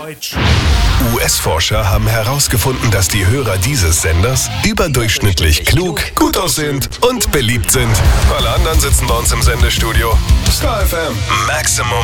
Deutsch. US-Forscher haben herausgefunden, dass die Hörer dieses Senders überdurchschnittlich klug, gut aussehend und beliebt sind. Alle anderen sitzen bei uns im Sendestudio. Star FM Maximum